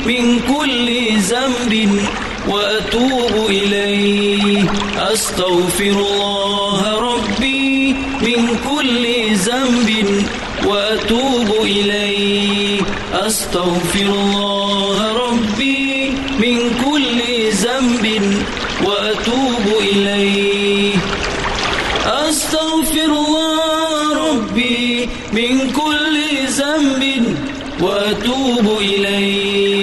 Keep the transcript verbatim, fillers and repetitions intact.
من كل ذنب وأتوب إليه. أستغفر الله ربي من كل ذنب وأتوب إليه. أستغفر الله ربي من كل ذنب وأتوب إليه. أستغفر الله ربي من كل ذنب وأتوب إليه.